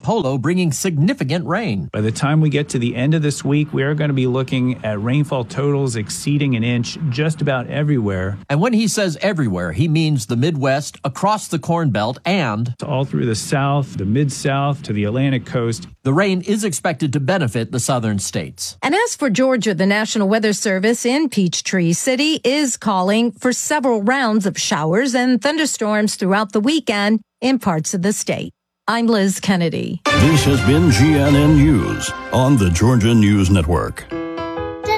Polo bringing significant rain. By the time we get to the end of this week, we are going to be looking at rainfall totals exceeding an inch just about everywhere. And when he says everywhere, he means the Midwest, across the Corn Belt, and all through the South, the Mid-South, to the Atlantic coast. The rain is expected to benefit the southern states. And as for Georgia, the National Weather Service in Peachtree City is calling for several rounds of showers and thunderstorms throughout the weekend in parts of the state. I'm Liz Kennedy. This has been GNN News on the Georgia News Network.